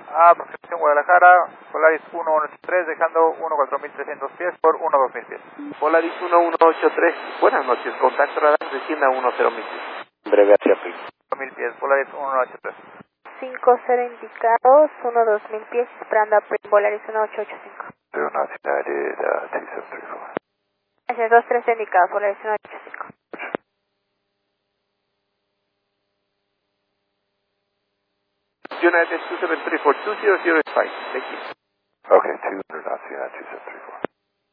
Aproximación Guadalajara, Polaris 1183, dejando 14300 pies por 12000 pies. Polaris 1183, buenas noches, contacto radar, descienda a 10.000 pies. Breve hacia Pix. 1000 pies, Polaris 1183. 50 indicados, 2000 pies, esperando a Polaris 1885. Zero knots United, 2734. Gracias, 23 indicados, Polaris 1885. United 273 for 2005, thank you. Okay, 200 knots United 2734.